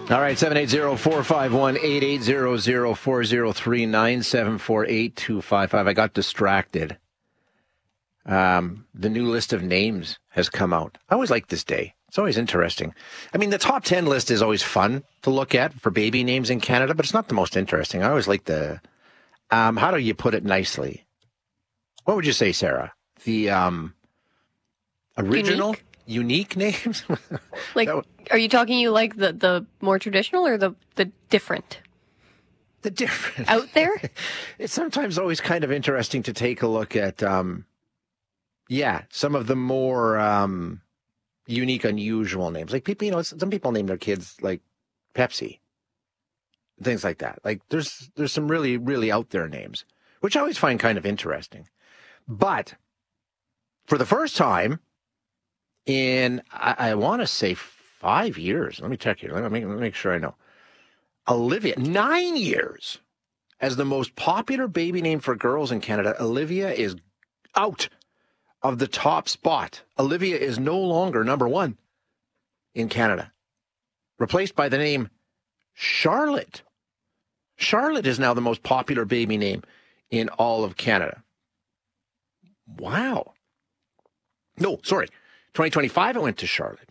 All right, 780-451-8800-403-974-8255. I got distracted. The new list of names has come out. I always like this day. It's always interesting. I mean, the top 10 list is always fun to look at for baby names in Canada, but it's not the most interesting. I always like the, how do you put it nicely? What would you say, Sarah? The original, unique names? Like, are you talking you like the more traditional or the different? The different. Out there? It's sometimes always kind of interesting to take a look at, some of the more unique, unusual names. Like people, some people name their kids like Pepsi, things like that. Like there's some really, really out there names, which I always find kind of interesting. But for the first time in, I want to say 5 years, let me check here. Let me make sure I know. Olivia, 9 years as the most popular baby name for girls in Canada. Olivia is out of the top spot. Olivia is no longer number one in Canada, replaced by the name Charlotte. Charlotte is now the most popular baby name in all of Canada. Wow. No, sorry. 2025, it went to Charlotte.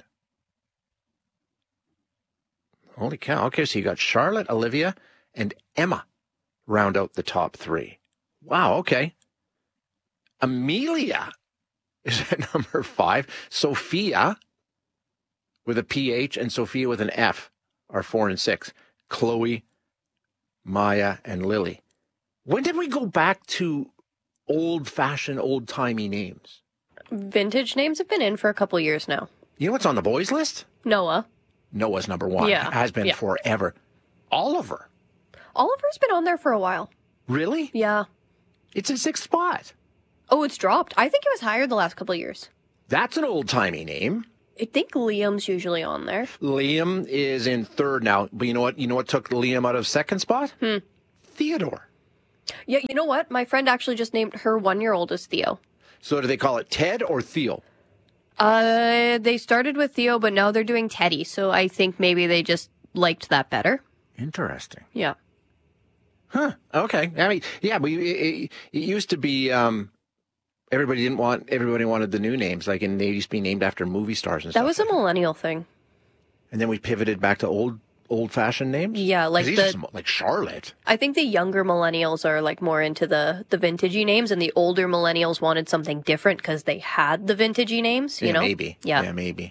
Holy cow. Okay, so you got Charlotte, Olivia, and Emma round out the top three. Wow, okay. Amelia is at number 5. Sophia with a PH and Sophia with an F are 4 and 6. Chloe, Maya, and Lily. When did we go back to old-fashioned, old-timey names? Vintage names have been in for a couple years now. You know what's on the boys list? Noah. Noah's number 1. Yeah. Has been forever. Oliver. Oliver's been on there for a while. Really? Yeah. It's in 6th spot. Oh, it's dropped. I think it was higher the last couple of years. That's an old-timey name. I think Liam's usually on there. Liam is in 3rd now. But you know what? You know what took Liam out of 2nd spot? Theodore. Yeah, you know what? My friend actually just named her 1-year-old as Theo. So do they call it Ted or Theo? They started with Theo, but now they're doing Teddy. So I think maybe they just liked that better. Interesting. Yeah. Huh. Okay. I mean, yeah, but it used to be everybody wanted the new names, like, and they used to be named after movie stars and stuff. That was a millennial thing. And then we pivoted back to old-fashioned names? Yeah, like like Charlotte. I think the younger millennials are like more into the vintagey names, and the older millennials wanted something different because they had the vintagey names, you know? Maybe. Yeah. Yeah, maybe.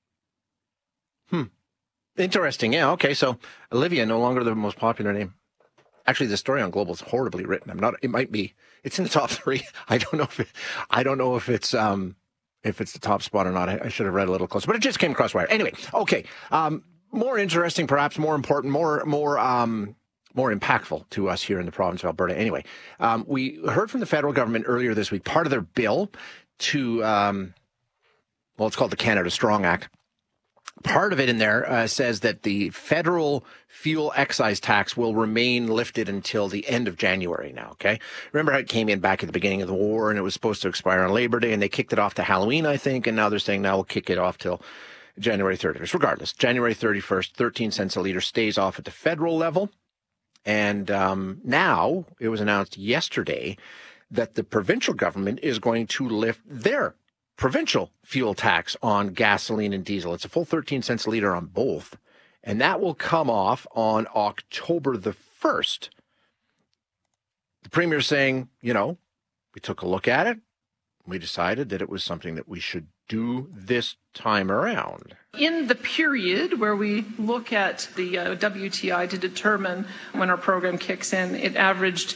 Interesting. Yeah, okay. So Olivia, no longer the most popular name. Actually, the story on Global is horribly written. It might be. It's in the top 3. I don't know if it's the top spot or not. I should have read a little closer, but it just came across wire. Anyway, okay. More interesting, perhaps more important, more impactful to us here in the province of Alberta. Anyway, we heard from the federal government earlier this week, part of their bill to, it's called the Canada Strong Act. Part of it in there says that the federal fuel excise tax will remain lifted until the end of January now, okay? Remember how it came in back at the beginning of the war and it was supposed to expire on Labor Day and they kicked it off to Halloween, I think, and now they're saying now we'll kick it off till January 31st. Regardless, January 31st, 13 cents a litre stays off at the federal level. And now it was announced yesterday that the provincial government is going to lift their provincial fuel tax on gasoline and diesel. It's a full 13 cents a litre on both. And that will come off on October the 1st. The Premier's saying, we took a look at it. We decided that it was something that we should do this time around. In the period where we look at the WTI to determine when our program kicks in, it averaged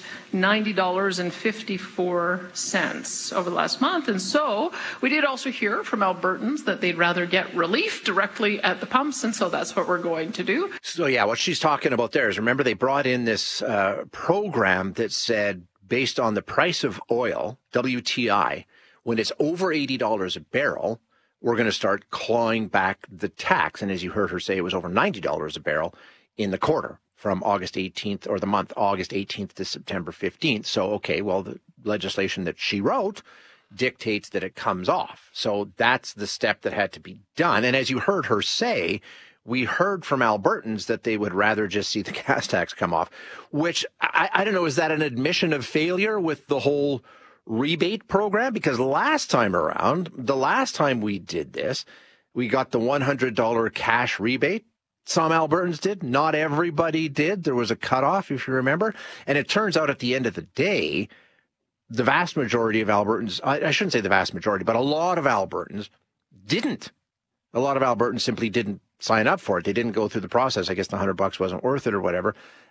$90.54 over the last month. And so we did also hear from Albertans that they'd rather get relief directly at the pumps. And so that's what we're going to do. So, yeah, what she's talking about there is, remember, they brought in this program that said, based on the price of oil, WTI, when it's over $80 a barrel, we're going to start clawing back the tax. And as you heard her say, it was over $90 a barrel in the quarter from August 18th, or the month August 18th to September 15th. So, okay, well, the legislation that she wrote dictates that it comes off. So that's the step that had to be done. And as you heard her say, we heard from Albertans that they would rather just see the gas tax come off, which I don't know, is that an admission of failure with the whole rebate program? Because last time around, the last time we did this, we got the $100 cash rebate. Some Albertans did. Not everybody did. There was a cutoff, if you remember. And it turns out at the end of the day, the vast majority of Albertans, I shouldn't say the vast majority, but a lot of Albertans didn't. A lot of Albertans simply didn't sign up for it. They didn't go through the process. I guess the $100 wasn't worth it or whatever.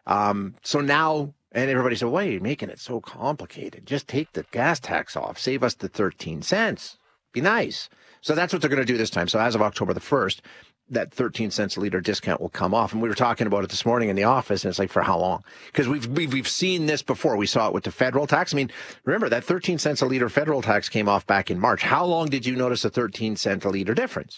So now, and everybody said, why are you making it so complicated? Just take the gas tax off. Save us the 13 cents. Be nice. So that's what they're going to do this time. So as of October the 1st, that 13 cents a liter discount will come off. And we were talking about it this morning in the office, and it's like, for how long? Because we've seen this before. We saw it with the federal tax. I mean, remember that 13 cents a liter federal tax came off back in March. How long did you notice a 13 cent a liter difference?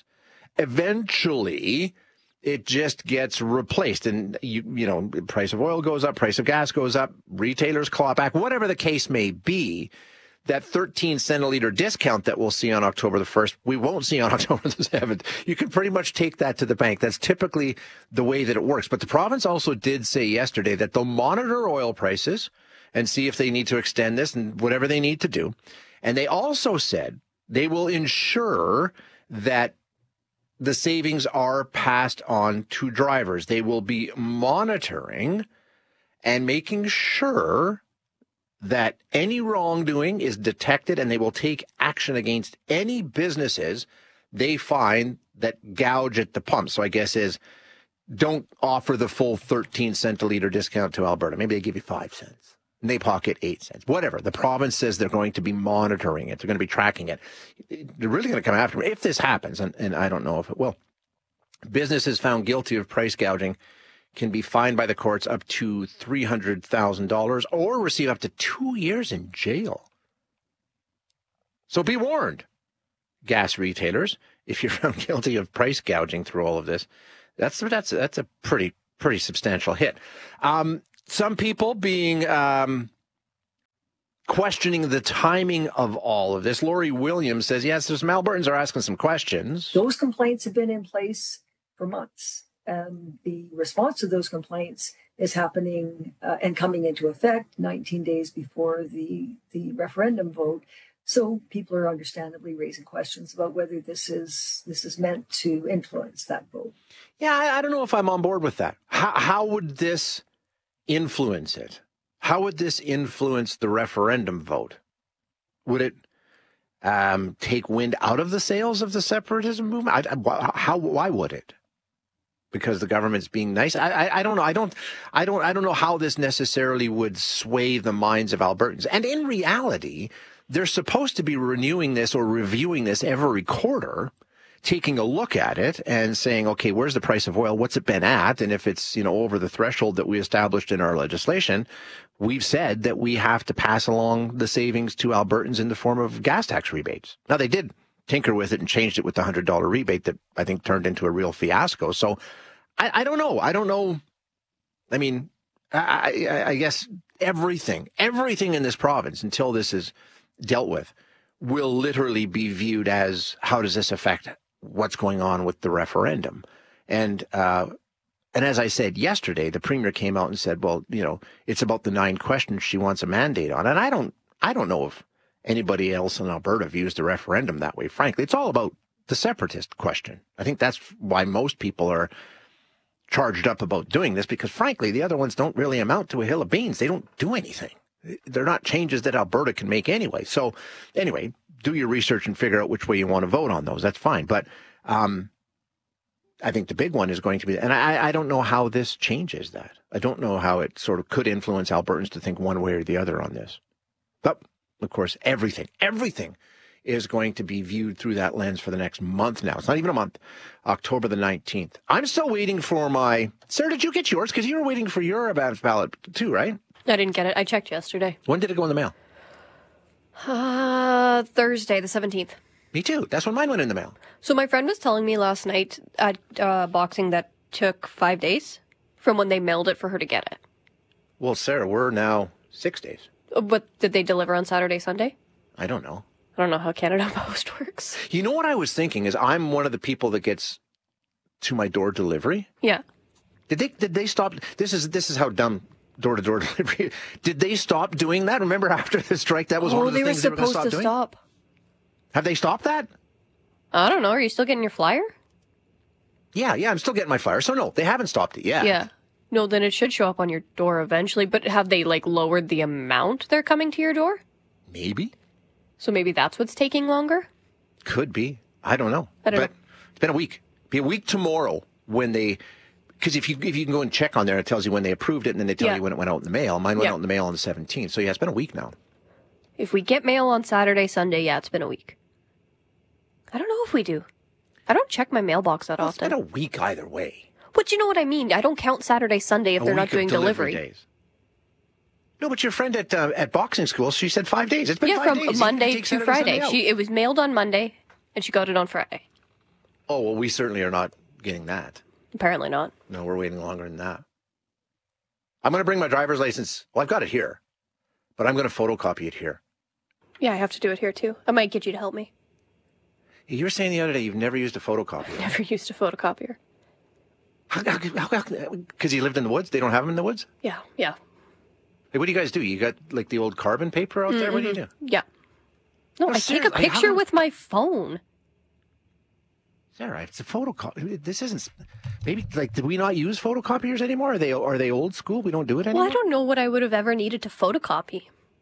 Eventually, it just gets replaced. And, you know, price of oil goes up, price of gas goes up, retailers claw back, whatever the case may be. That 13 cent a liter discount that we'll see on October the 1st, we won't see on October the 7th. You can pretty much take that to the bank. That's typically the way that it works. But the province also did say yesterday that they'll monitor oil prices and see if they need to extend this and whatever they need to do. And they also said they will ensure that the savings are passed on to drivers. They will be monitoring and making sure that any wrongdoing is detected, and they will take action against any businesses they find that gouge at the pump. So I guess is don't offer the full 13 cent a liter discount to Alberta. Maybe they give you 5 cents and they pocket 8 cents, whatever. The province says they're going to be monitoring it. They're going to be tracking it. They're really going to come after me if this happens. And I don't know if it will. Businesses found guilty of price gouging can be fined by the courts up to $300,000 or receive up to 2 years in jail. So be warned, gas retailers, if you're found guilty of price gouging through all of this, that's a pretty substantial hit. Some people being questioning the timing of all of this. Lori Williams says, yes, some Albertans are asking some questions. Those complaints have been in place for months. The response to those complaints is happening and coming into effect 19 days before the referendum vote. So people are understandably raising questions about whether this is meant to influence that vote. Yeah, I don't know if I'm on board with that. How would this influence it? How would this influence the referendum vote? Would it take wind out of the sails of the separatism movement? Why would it? Because the government's being nice. I don't know. I don't know how this necessarily would sway the minds of Albertans. And in reality, they're supposed to be renewing this or reviewing this every quarter, taking a look at it and saying, okay, where's the price of oil? What's it been at? And if it's, over the threshold that we established in our legislation, we've said that we have to pass along the savings to Albertans in the form of gas tax rebates. Now, they did tinker with it and changed it with the $100 rebate that I think turned into a real fiasco. So I don't know. I don't know. I mean, I guess everything in this province until this is dealt with will literally be viewed as, how does this affect what's going on with the referendum? And as I said yesterday, the premier came out and said, well, it's about the 9 questions she wants a mandate on. And I don't know if anybody else in Alberta views the referendum that way. Frankly, it's all about the separatist question. I think that's why most people are charged up about doing this, because frankly, the other ones don't really amount to a hill of beans. They don't do anything. They're not changes that Alberta can make anyway. So anyway, do your research and figure out which way you want to vote on those. That's fine. But I think the big one is going to be, and I don't know how this changes that. I don't know how it sort of could influence Albertans to think one way or the other on this. But of course, everything is going to be viewed through that lens for the next month now. It's not even a month, October the 19th. I'm still waiting for my... Sarah, did you get yours? Because you were waiting for your advance ballot too, right? I didn't get it. I checked yesterday. When did it go in the mail? Thursday, the 17th. Me too. That's when mine went in the mail. So my friend was telling me last night at boxing that took 5 days from when they mailed it for her to get it. Well, Sarah, we're now 6 days. But did they deliver on Saturday, Sunday? I don't know. I don't know how Canada Post works. You know what I was thinking is I'm one of the people that gets to my door delivery. Yeah. Did they stop? This is how dumb door-to-door delivery. Did they stop doing that? Remember after the strike, that was one of the things they were supposed to stop. Have they stopped that? I don't know. Are you still getting your flyer? Yeah, I'm still getting my flyer. So no, they haven't stopped it yet. Yeah. No, then it should show up on your door eventually. But have they like lowered the amount they're coming to your door? Maybe. So maybe that's what's taking longer? Could be. I don't know. I don't know. It's been a week. Be a week tomorrow when they, because if you can go and check on there, it tells you when they approved it, and then they tell you when it went out in the mail. Mine went out in the mail on the 17th. So yeah, it's been a week now. If we get mail on Saturday, Sunday, yeah, it's been a week. I don't know if we do. I don't check my mailbox that often. It's been a week either way. But you know what I mean? I don't count Saturday, Sunday if they're not doing delivery. Days. No, but your friend at boxing school, she said 5 days. It's been 5 days. Yeah, from Monday to Friday. It was mailed on Monday, and she got it on Friday. Oh, well, we certainly are not getting that. Apparently not. No, we're waiting longer than that. I'm going to bring my driver's license. Well, I've got it here, but I'm going to photocopy it here. Yeah, I have to do it here, too. I might get you to help me. You were saying the other day you've never used a photocopier. I've never used a photocopier. Because you lived in the woods? They don't have them in the woods? Yeah. Hey, what do you guys do? You got like the old carbon paper out there? What do you do? Yeah. No, I take a picture with my phone. Sarah, it's a photocopy. This isn't. Maybe like, did we not use photocopiers anymore? Are they old school? We don't do it anymore. Well, I don't know what I would have ever needed to photocopy.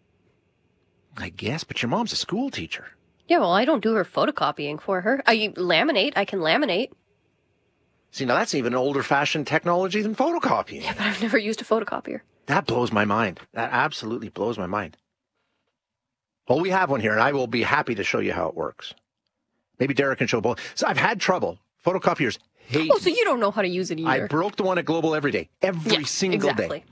I guess, but your mom's a school teacher. Yeah, well, I don't do her photocopying for her. I can laminate. See, now that's even older-fashioned technology than photocopying. Yeah, but I've never used a photocopier. That blows my mind. That absolutely blows my mind. Well, we have one here, and I will be happy to show you how it works. Maybe Derek can show both. So I've had trouble. Photocopiers hate Oh, so you don't know how to use it either. I broke the one at Global every day. Every single day.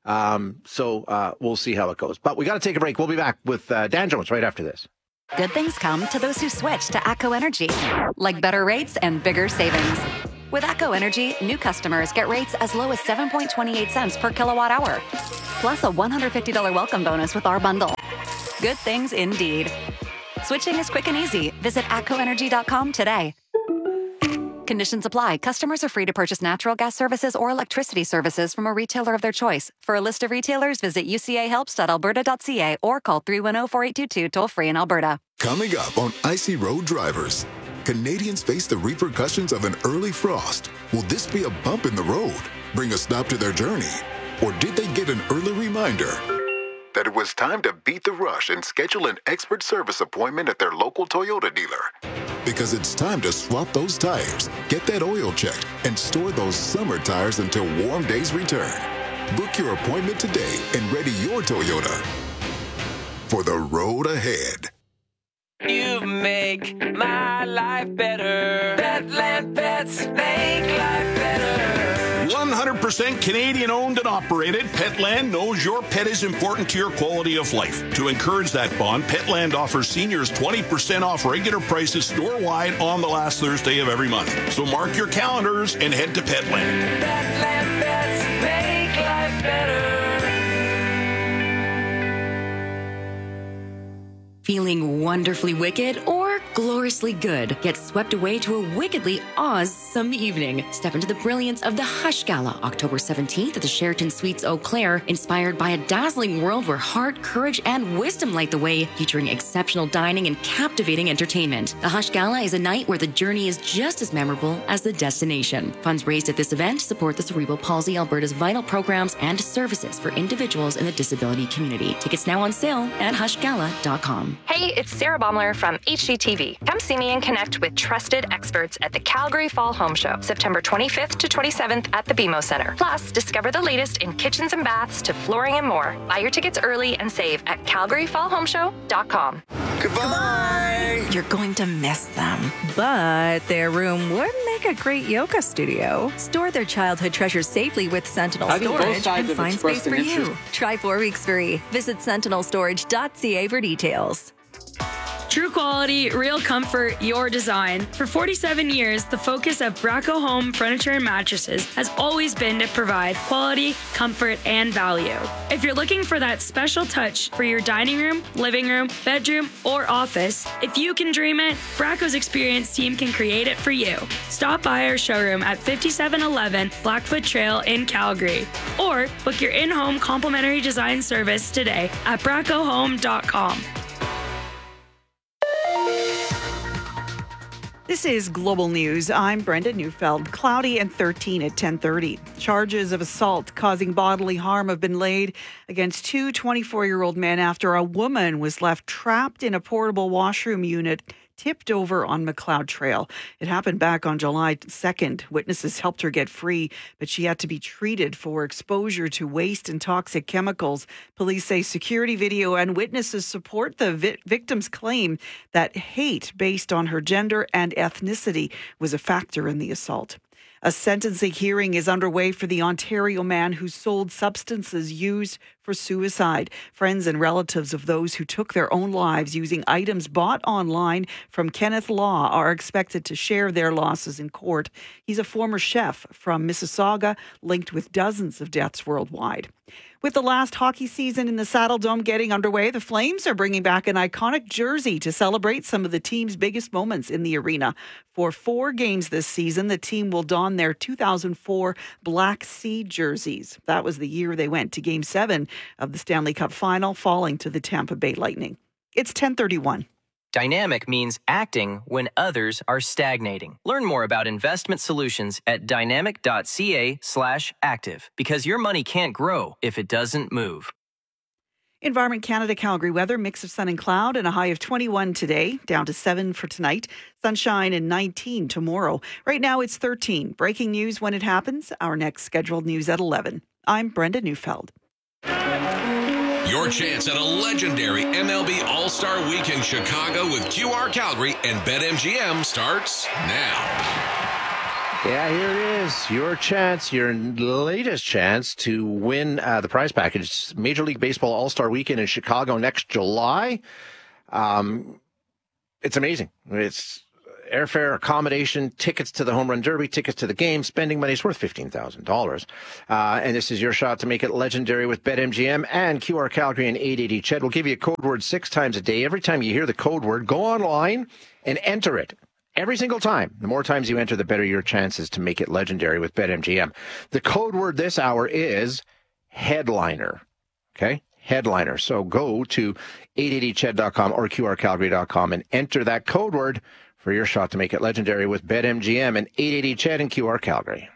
So we'll see how it goes. But we got to take a break. We'll be back with Dan Jones right after this. Good things come to those who switch to ATCO Energy, like better rates and bigger savings. With ATCO Energy, new customers get rates as low as 7.28 cents per kilowatt hour, plus a $150 welcome bonus with our bundle. Good things indeed. Switching is quick and easy. Visit atcoenergy.com today. Conditions apply. Customers are free to purchase natural gas services or electricity services from a retailer of their choice. For a list of retailers, visit ucahelps.alberta.ca or call 310-4822 toll-free in Alberta. Coming up on Icy Road Drivers, Canadians face the repercussions of an early frost. Will this be a bump in the road, bring a stop to their journey? Or did they get an early reminder that it was time to beat the rush and schedule an expert service appointment at their local Toyota dealer? Because it's time to swap those tires, get that oil checked, and store those summer tires until warm days return. Book your appointment today and ready your Toyota for the road ahead. You make my life better. Petland Pets make life better. 100% Canadian owned and operated, Petland knows your pet is important to your quality of life. To encourage that bond, Petland offers seniors 20% off regular prices store-wide on the last Thursday of every month. So mark your calendars and head to Petland. Petland Pets make life better. Feeling wonderfully wicked or gloriously good? Get swept away to a wickedly awesome evening. Step into the brilliance of the Hush Gala, October 17th at the Sheraton Suites Eau Claire, inspired by a dazzling world where heart, courage, and wisdom light the way, featuring exceptional dining and captivating entertainment. The Hush Gala is a night where the journey is just as memorable as the destination. Funds raised at this event support the Cerebral Palsy Alberta's vital programs and services for individuals in the disability community. Tickets now on sale at hushgala.com. Hey, it's Sarah Baumler from HGTV. Come see me and connect with trusted experts at the Calgary Fall Home Show, September 25th to 27th at the BMO Center. Plus, discover the latest in kitchens and baths to flooring and more. Buy your tickets early and save at calgaryfallhomeshow.com. Goodbye! You're going to miss them, but their room would make a great yoga studio. Store their childhood treasures safely with Sentinel Storage and find space for you. Try 4 weeks free. Visit sentinelstorage.ca for details. True quality, real comfort, your design. For 47 years, the focus of Braco Home Furniture and Mattresses has always been to provide quality, comfort, and value. If you're looking for that special touch for your dining room, living room, bedroom, or office, if you can dream it, Braco's experienced team can create it for you. Stop by our showroom at 5711 Blackfoot Trail in Calgary, or book your in-home complimentary design service today at bracohome.com. This is Global News. I'm Brenda Neufeld. Cloudy and 13 at 10:30. Charges of assault causing bodily harm have been laid against two 24-year-old men after a woman was left trapped in a portable washroom unit tipped over on McLeod Trail. It happened back on July 2nd. Witnesses helped her get free, but she had to be treated for exposure to waste and toxic chemicals. Police say security video and witnesses support the victim's claim that hate based on her gender and ethnicity was a factor in the assault. A sentencing hearing is underway for the Ontario man who sold substances used for suicide. Friends and relatives of those who took their own lives using items bought online from Kenneth Law are expected to share their losses in court. He's a former chef from Mississauga, linked with dozens of deaths worldwide. With the last hockey season in the Saddle Dome getting underway, the Flames are bringing back an iconic jersey to celebrate some of the team's biggest moments in the arena. For 4 games this season, the team will don their 2004 Black Sea jerseys. That was the year they went to Game 7 of the Stanley Cup Final, falling to the Tampa Bay Lightning. It's 10:31. Dynamic means acting when others are stagnating. Learn more about investment solutions at dynamic.ca/active, because your money can't grow if it doesn't move. Environment Canada Calgary weather, mix of sun and cloud, and a high of 21 today, down to 7 for tonight. Sunshine and 19 tomorrow. Right now it's 13. Breaking news when it happens. Our next scheduled news at 11. I'm Brenda Neufeld. Your chance at a legendary MLB All-Star Week in Chicago with QR Calgary and BetMGM starts now. Yeah, here it is. Your chance, your latest chance to win the prize package. Major League Baseball All-Star Weekend in Chicago next July. It's amazing. It's airfare, accommodation, tickets to the Home Run Derby, tickets to the game. Spending money is worth $15,000. And this is your shot to make it legendary with BetMGM and QR Calgary and 880 CHED. We'll give you a code word 6 times a day. Every time you hear the code word, go online and enter it. Every single time. The more times you enter, the better your chances to make it legendary with BetMGM. The code word this hour is headliner. Okay? Headliner. So go to 880ched.com or QRCalgary.com and enter that code word for your shot to make it legendary with BetMGM and 880 CHED and QR Calgary.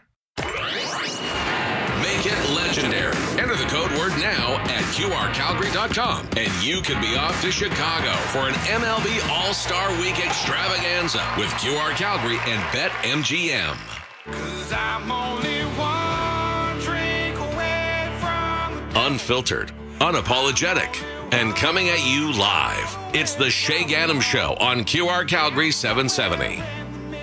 Make it legendary. Enter the code word now at QRCalgary.com and you could be off to Chicago for an MLB All-Star Week extravaganza with QR Calgary and BetMGM. 'Cause I'm only one drink away from unfiltered, unapologetic, and coming at you live. It's the Shay Gannam Show on QR Calgary 770.